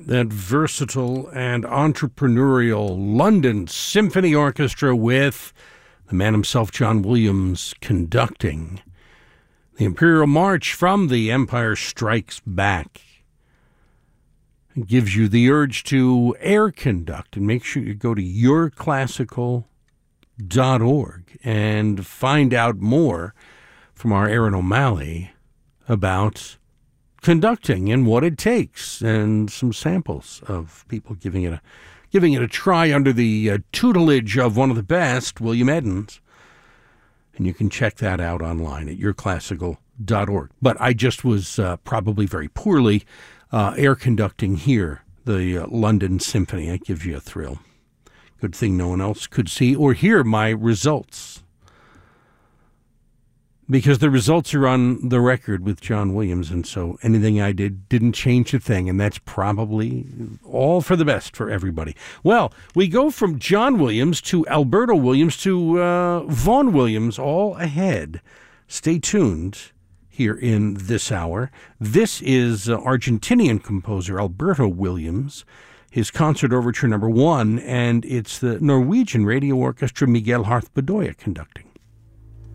that versatile and entrepreneurial London Symphony Orchestra with the man himself, John Williams, conducting the Imperial March from The Empire Strikes Back. It gives you the urge to air conduct, and make sure you go to yourclassical.org and find out more from our Aaron O'Malley about conducting and what it takes, and some samples of people giving it a try under the tutelage of one of the best, William Edens. And you can check that out online at yourclassical.org. But I just was probably very poorly air conducting here, the London Symphony. It gives you a thrill. Good thing no one else could see or hear my results, because the results are on the record with John Williams, and so anything I did didn't change a thing, and that's probably all for the best for everybody. Well, we go from John Williams to Alberto Williams to Vaughan Williams, all ahead. Stay tuned here in this hour. This is Argentinian composer Alberto Williams, his Concert Overture No. 1, and it's the Norwegian Radio Orchestra Miguel Harth Bedoya conducting.